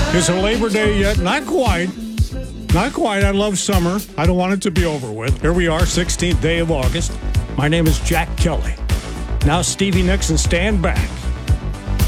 Is it Labor Day yet? Not quite. Not quite. I love summer. I don't want it to be over with. Here we are, 16th day of August. My name is Jack Kelly. Now, Stevie Nicks, and stand back.